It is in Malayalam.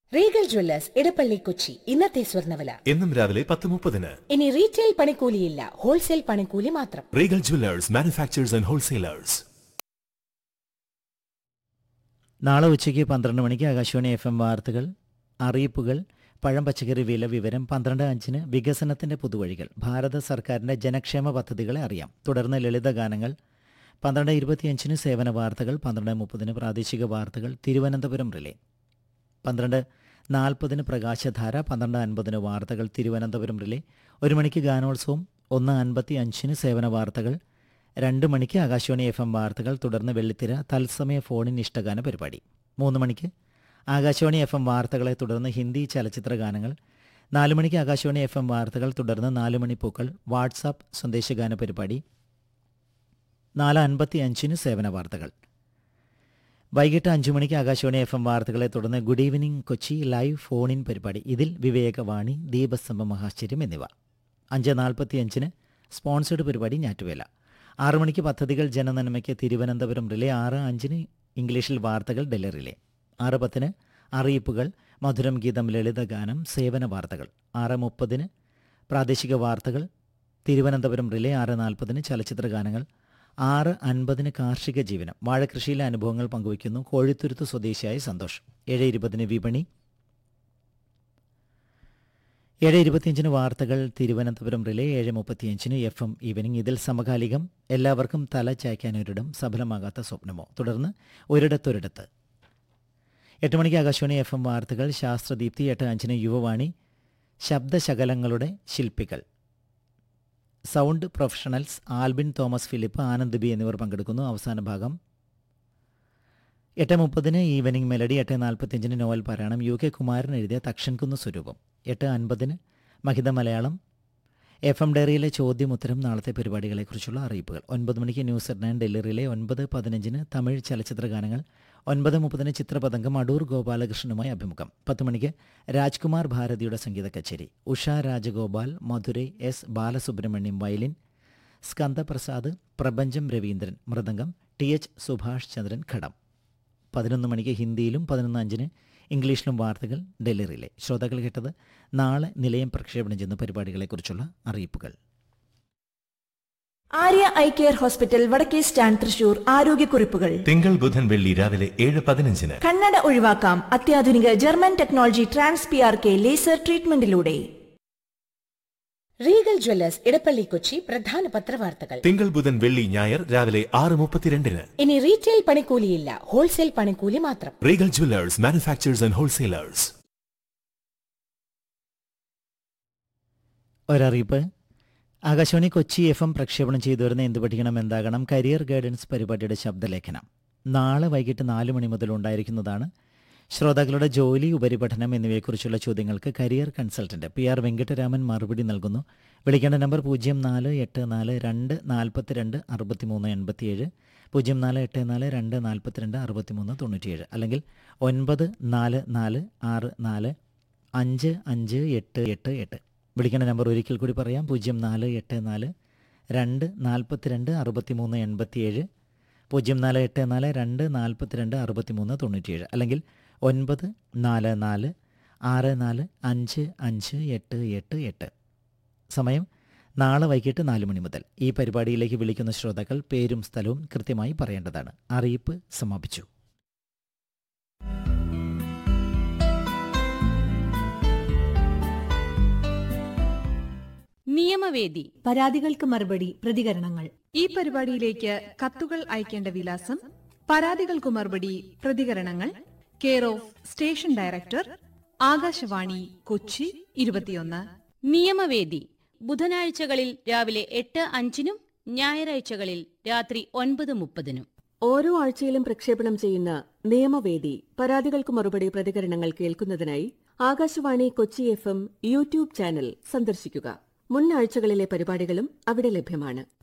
റീഗൽ ജ്വല്ലേഴ്സ് ഇടപ്പള്ളി കൊച്ചി ഇന്നത്തെ സ്വർണ്ണവില എന്നും രാവിലെ 10:30. ഇനി റീറ്റെയിൽ പണിക്കൂലിയില്ല, ഹോൾസെയിൽ പണിക്കൂലി മാത്രം. Regal Jewellers, manufacturers and wholesalers. നാളെ ഉച്ചയ്ക്ക് 12 മണിക്ക് ആകാശവാണി FM വാർത്തകൾ, അറിയിപ്പുകൾ, പഴം പച്ചക്കറി വില വിവരം. 12:05 വികസനത്തിന്റെ പുതുവഴികൾ, ഭാരത സർക്കാരിന്റെ ജനക്ഷേമ പദ്ധതികളെ അറിയാം. തുടർന്ന് ലളിത ഗാനങ്ങൾ. 12:25 സേവന വാർത്തകൾ. 12:30 പ്രാദേശിക വാർത്തകൾ തിരുവനന്തപുരം റിലേ. 12:40 പ്രകാശധാര. 12:50 വാർത്തകൾ തിരുവനന്തപുരം റിലേ. 1 മണിക്ക് ഗാനോത്സവം. 1:55 സേവന വാർത്തകൾ. 2 മണിക്ക് ആകാശവാണി FM വാർത്തകൾ. തുടർന്ന് വെള്ളിത്തിര തത്സമയ ഫോണിൻ ഇഷ്ടഗാന പരിപാടി. 3 മണിക്ക് ആകാശവാണി FM വാർത്തകളെ തുടർന്ന് ഹിന്ദി ചലച്ചിത്ര ഗാനങ്ങൾ. 4 മണിക്ക് ആകാശവാണി FM വാർത്തകൾ. തുടർന്ന് 4 മണിപ്പൂക്കൾ വാട്സാപ്പ് സന്ദേശഗാന പരിപാടി. 4:55 സേവന വാർത്തകൾ. വൈകിട്ട് 5 മണിക്ക് ആകാശവാണി FM വാർത്തകളെ തുടർന്ന് good evening Kochi live phone in പരിപാടി. ഇതിൽ വിവേകവാണി, ദീപസ്തംഭ മഹാശ്ചര്യം എന്നിവ. 5:45 സ്പോൺസേഡ് പരിപാടി ഞാറ്റുവേല. 6 മണിക്ക് പദ്ധതികൾ ജനനന്മയ്ക്ക് തിരുവനന്തപുരം റിലേ. 6:05 ഇംഗ്ലീഷിൽ വാർത്തകൾ ഡൽഹി റിലേ. 6:10 അറിയിപ്പുകൾ, മധുരം ഗീതം, ലളിതഗാനം, സേവന വാർത്തകൾ. 6:30 പ്രാദേശിക വാർത്തകൾ തിരുവനന്തപുരം റിലേ. 6:40 ചലച്ചിത്ര ഗാനങ്ങൾ. 6:50 കാർഷിക ജീവനം, വാഴകൃഷിയിലെ അനുഭവങ്ങൾ പങ്കുവയ്ക്കുന്നു കോഴിത്തുരുത്ത് സ്വദേശിയായ സന്തോഷ്. 7:20 വിപണി. 7:25 വാർത്തകൾ തിരുവനന്തപുരം റിലേ. 7:35 FM evening. ഇതിൽ സമകാലികം, എല്ലാവർക്കും തല ചായ്ക്കാനൊരിടം, സഫലമാകാത്ത സ്വപ്നമോ. തുടർന്ന് ഒരിടത്തൊരിടത്ത്. 8 മണിക്ക് ആകാശവാണി FM വാർത്തകൾ, ശാസ്ത്രദീപ്തി. 8:05 Yuvavani, ശബ്ദശകലങ്ങളുടെ ശില്പികൾ, sound professionals. Albin Thomas Philip, Anand B എന്നിവർ പങ്കെടുക്കുന്നു. അവസാന ഭാഗം. 8:30 ഈവനിംഗ് മെലഡി. 8:45 നോവൽ പാരായണം, UK കുമാരൻ എഴുതിയ തക്ഷൻകുന്ന് സ്വരൂപം. 8:50 മഹിത മലയാളം. FM ഡയറിയിലെ ചോദ്യമുത്തരം, നാളത്തെ പരിപാടികളെക്കുറിച്ചുള്ള അറിയിപ്പുകൾ. 9 മണിക്ക് news at 9 Delhi relay. 9:15 Tamil ചലച്ചിത്ര ഗാനങ്ങൾ. 9:30 ചിത്രപതംഗം, അടൂർ ഗോപാലകൃഷ്ണനുമായി അഭിമുഖം. 10 മണിക്ക് രാജ്കുമാർ ഭാരതിയുടെ സംഗീത കച്ചേരി. ഉഷ രാജഗോപാൽ, മധുരൈ, S ബാലസുബ്രഹ്മണ്യം വയലിൻ, സ്കന്ദപ്രസാദ്, പ്രപഞ്ചം രവീന്ദ്രൻ മൃദംഗം, TH സുഭാഷ് ചന്ദ്രൻ ഘടം. 11 മണിക്ക് ഹിന്ദിയിലും 11:05 ഇംഗ്ലീഷിലും വാർത്തകൾ ഡൽഹി റിലേ. ശ്രോതാക്കൾ കേട്ടത് നാളെ നിലയം പ്രക്ഷേപണം ചെയ്യുന്ന പരിപാടികളെക്കുറിച്ചുള്ള അറിയിപ്പുകൾ. ആര്യ ഐ കെയർ ഹോസ്പിറ്റൽ, വടക്കേ സ്റ്റാൻഡ്, തൃശൂർ. ആരോഗ്യക്കുറിപ്പുകൾ തിങ്കൾ ബുധൻ വെള്ളി രാവിലെ 7:15. കണ്ണട ഒഴിവാക്കാം അത്യാധുനിക German technology TransPRK laser ട്രീറ്റ്മെന്റിലൂടെ. Regal Jewellers Edappally Kochi പ്രധാന പത്രവാർത്തകൾ. തിങ്കൾ ബുധൻ വെള്ളി ഞായർ രാവിലെ 6:32. ഇനി റീറ്റെയിൽ പണിക്കൂലിയില്ല, ഹോൾസെയിൽ പണിക്കൂലി മാത്രം. Regal Jewellers, manufacturers and wholesalers. ഒരറിയിപ്പ്. Akashvani Kochi FM പ്രക്ഷേപണം ചെയ്തു വരുന്ന എന്ത് പഠിക്കണം എന്താകണം കരിയർ ഗൈഡൻസ് പരിപാടിയുടെ ശബ്ദലേഖനം നാളെ വൈകിട്ട് 4 മണി മുതൽ ഉണ്ടായിരിക്കുന്നതാണ്. ശ്രോതാക്കളുടെ ജോലി, ഉപരിപഠനം എന്നിവയെക്കുറിച്ചുള്ള ചോദ്യങ്ങൾക്ക് കരിയർ കൺസൾട്ടന്റ് PR വെങ്കട്ടരാമൻ മറുപടി നൽകുന്നു. വിളിക്കേണ്ട നമ്പർ 0484-242-6387, 0484-242-6397, അല്ലെങ്കിൽ 9446455888. വിളിക്കേണ്ട നമ്പർ ഒരിക്കൽ കൂടി പറയാം, 0484-242-6387, 0484-242-6397, അല്ലെങ്കിൽ 9446455888. സമയം നാളെ വൈകിട്ട് 4 മണി മുതൽ. ഈ പരിപാടിയിലേക്ക് വിളിക്കുന്ന ശ്രോതാക്കൾ പേരും സ്ഥലവും കൃത്യമായി പറയേണ്ടതാണ്. അറിയിപ്പ് സമാപിച്ചു. നിയമവേദി, പരാതികൾക്ക് മറുപടി, പ്രതികരണങ്ങൾ. ഈ പരിപാടിയിലേക്ക് കത്തുകൾ അയക്കേണ്ട വിലാസം: പരാതികൾക്ക് മറുപടി, പ്രതികരണങ്ങൾ, care of station director, Akashvani Kochi 21. നിയമവേദി ബുധനാഴ്ചകളിൽ രാവിലെ 8:05 ഞായറാഴ്ചകളിൽ രാത്രി 9:30. ഓരോ ആഴ്ചയിലും പ്രക്ഷേപണം ചെയ്യുന്ന നിയമവേദി പരാതികൾക്ക് മറുപടി, പ്രതികരണങ്ങൾ കേൾക്കുന്നതിനായി Akashvani Kochi FM YouTube channel സന്ദർശിക്കുക. മുൻ ആഴ്ചകളിലെ പരിപാടികളും അവിടെ ലഭ്യമാണ്.